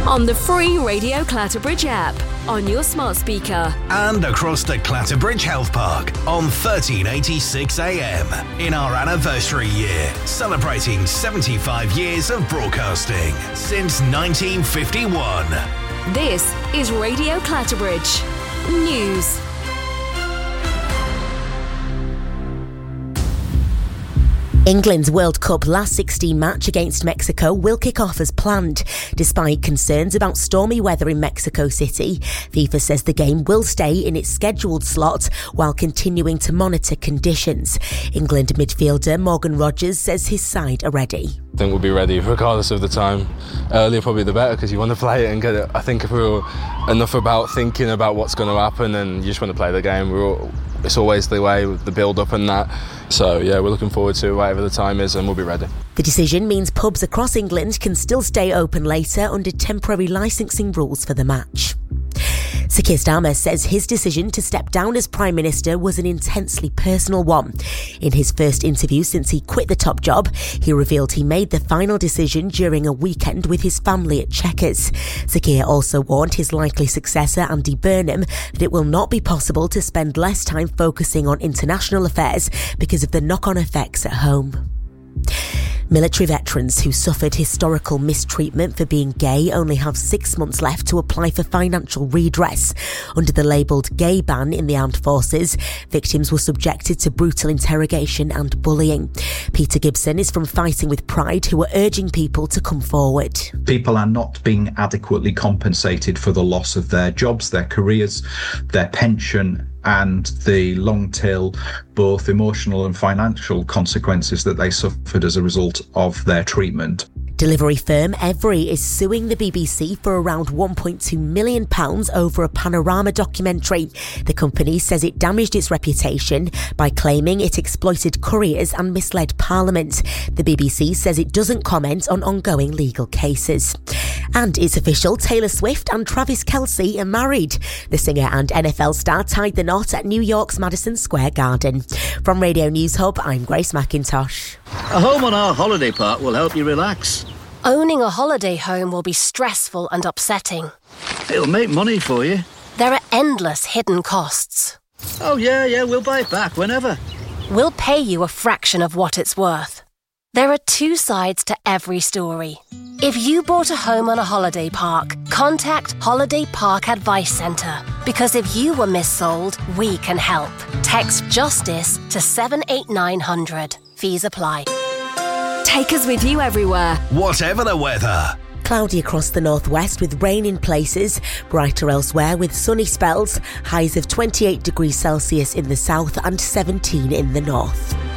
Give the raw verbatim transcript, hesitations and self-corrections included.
on the free Radio Clatterbridge app, on your smart speaker, and across the Clatterbridge Health Park on thirteen eighty-six A M in our anniversary year, celebrating seventy-five years of broadcasting since nineteen fifty-one. This is Radio Clatterbridge News. England's World Cup last sixteen match against Mexico will kick off as planned. Despite concerns about stormy weather in Mexico City, FIFA says the game will stay in its scheduled slot while continuing to monitor conditions. England midfielder Morgan Rogers says his side are ready. I think we'll be ready regardless of the time. Earlier probably the better, because you want to play it and get it. I think if we were enough about thinking about what's going to happen and you just want to play the game, we're all, it's always the way with the build-up and that. So yeah, we're looking forward to whatever the time is and we'll be ready. The decision means pubs across England can still stay open later under temporary licensing rules for the match. Sir Keir Starmer says his decision to step down as Prime Minister was an intensely personal one. In his first interview since he quit the top job, he revealed he made the final decision during a weekend with his family at Chequers. Sir Keir also warned his likely successor, Andy Burnham, that it will not be possible to spend less time focusing on international affairs because of the knock-on effects at home. Military veterans who suffered historical mistreatment for being gay only have six months left to apply for financial redress. Under the labelled gay ban in the armed forces, victims were subjected to brutal interrogation and bullying. Peter Gibson is from Fighting with Pride, who are urging people to come forward. People are not being adequately compensated for the loss of their jobs, their careers, their pension, and the long-tail, both emotional and financial consequences that they suffered as a result of their treatment. Delivery firm Evri is suing the B B C for around one point two million pounds over a Panorama documentary. The company says it damaged its reputation by claiming it exploited couriers and misled Parliament. The B B C says it doesn't comment on ongoing legal cases. And it's official, Taylor Swift and Travis Kelce are married. The singer and N F L star tied the knot at New York's Madison Square Garden. From Radio News Hub, I'm Grace McIntosh. A home on our holiday park will help you relax. Owning a holiday home will be stressful and upsetting. It'll make money for you. There are endless hidden costs. Oh yeah, yeah, we'll buy it back whenever. We'll pay you a fraction of what it's worth. There are two sides to every story. If you bought a home on a holiday park, contact Holiday Park Advice Centre. Because if you were missold, we can help. Text JUSTICE to seven eight nine hundred. Fees apply. Take us with you everywhere, whatever the weather. Cloudy across the northwest with rain in places, brighter elsewhere with sunny spells, highs of twenty-eight degrees Celsius in the south and seventeen in the north.